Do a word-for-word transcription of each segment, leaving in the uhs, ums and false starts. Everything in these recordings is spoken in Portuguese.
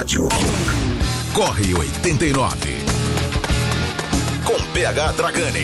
rádio. Corre oitenta e nove. Com P H Dragani.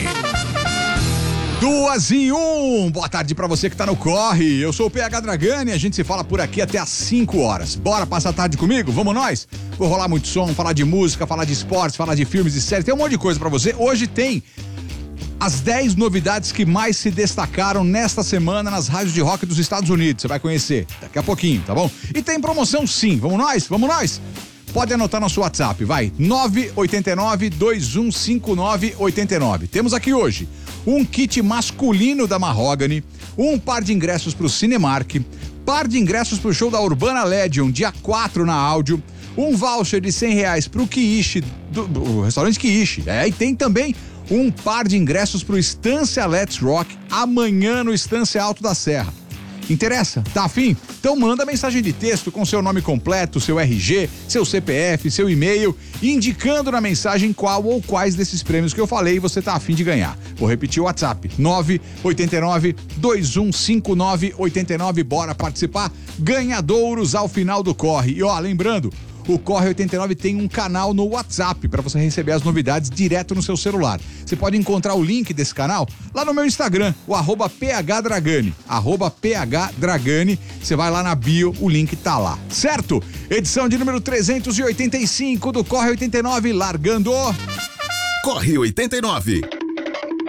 Duas em um. Boa tarde pra você que tá no Corre. Eu sou o P H Dragani e a gente se fala por aqui até às cinco horas. Bora passar a tarde comigo? Vamos nós? Vou rolar muito som, falar de música, falar de esportes, falar de filmes e séries. Tem um monte de coisa pra você. Hoje tem as dez novidades que mais se destacaram nesta semana nas rádios de rock dos Estados Unidos. Você vai conhecer daqui a pouquinho, tá bom? E tem promoção sim. Vamos nós? Vamos nós? Pode anotar nosso WhatsApp, vai. nove oito nove, dois um cinco nove, oito nove. Temos aqui hoje um kit masculino da Mahogany, um par de ingressos pro Cinemark, par de ingressos pro show da Urbana Legion, dia quatro na Áudio, um voucher de cem reais pro Kiishi, do, do restaurante Kiishi. É, e tem também um par de ingressos pro Estância Let's Rock, amanhã no Estância Alto da Serra. Interessa? Tá afim? Então manda mensagem de texto com seu nome completo, seu R G, seu C P F, seu e-mail, indicando na mensagem qual ou quais desses prêmios que eu falei você tá afim de ganhar. Vou repetir o WhatsApp, nove oito nove, dois um cinco nove, oito nove. Bora participar? Ganhadouros ao final do Corre. E ó, lembrando, o Corre oitenta e nove tem um canal no WhatsApp para você receber as novidades direto no seu celular. Você pode encontrar o link desse canal lá no meu Instagram, o arroba phdragani, arroba phdragani. Você vai lá na bio, o link tá lá, certo? Edição de número trezentos e oitenta e cinco do Corre oitenta e nove, largando. Corre oitenta e nove.